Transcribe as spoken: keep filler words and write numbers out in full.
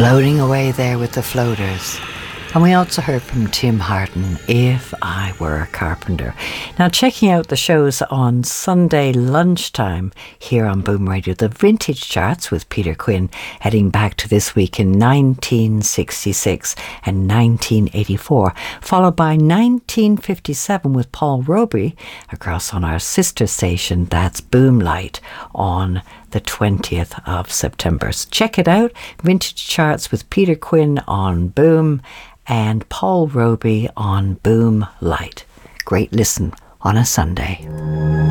Floating away there with the floaters. And we also heard from Tim Harton, If I Were a Carpenter. Now, checking out the shows on Sunday lunchtime here on Boom Radio, the Vintage Charts with Peter Quinn, heading back to this week in nineteen sixty-six and nineteen eighty-four, followed by nineteen fifty-seven with Paul Roby across on our sister station, that's Boomlight, on the twentieth of September. So check it out, Vintage Charts with Peter Quinn on Boom and Paul Roby on Boom Light. Great listen on a Sunday.